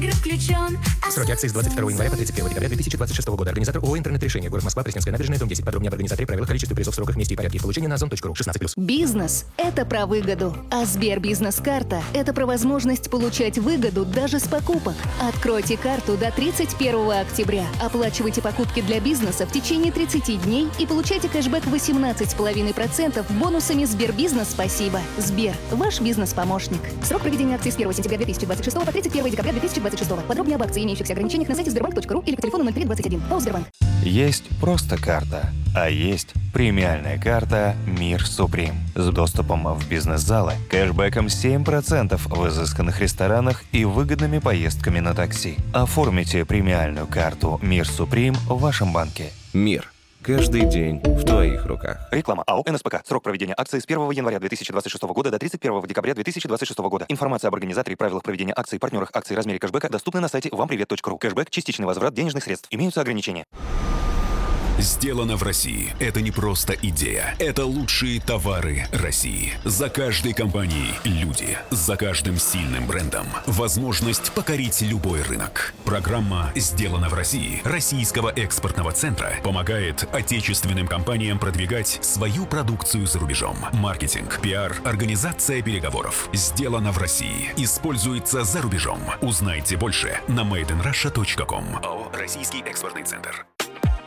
игры включен. Сроки акции с 22 января по 31 декабря 2026 года. Организатор ООО «Интернет-решение». Город Москва, Пресненская набережная, дом 10. Подробнее об организаторе, правилах, количестве призов, сроках, месте и порядке их получения на ozon.ru. 16+. Бизнес – это про выгоду, а Сбербизнес-карта – это про возможность получать выгоду даже с покупок. Откройте карту до 31 октября. Оплачивайте покупки для бизнеса в течение 30 дней и получайте кэшбэк 18,5% бонусами «Сбербизнес Спасибо». Сбер – ваш бизнес-помощник. Срок проведения акции с 1 сентября 2026 по 31 декабря 2026. Подробнее об акции и имеющихся ограничениях на сайте sberbank.ru или по телефону 0321. ООО «Сбербанк». Есть просто карта, а есть премиальная карта «Мир Суприм» с доступом в бизнес-залы, кэшбэком 7% в изысканных ресторанах и выгодными поездками на такси. Оформите премиальную карту «Мир Суприм» в вашем банке. Мир. Каждый день в твоих руках. Реклама АО «НСПК». Срок проведения акции с 1 января 2026 года до 31 декабря 2026 года. Информация об организаторе, правилах проведения акций, партнерах акций, размере кэшбэка доступны на сайте вампривет.ру. Кэшбэк – частичный возврат денежных средств. Имеются ограничения. Сделано в России. Это не просто идея. Это лучшие товары России. За каждой компанией люди. За каждым сильным брендом возможность покорить любой рынок. Программа «Сделано в России» Российского экспортного центра помогает отечественным компаниям продвигать свою продукцию за рубежом. Маркетинг, пиар, организация переговоров. «Сделано в России». Используется за рубежом. Узнайте больше на madeinrussia.com. АО «Российский экспортный центр».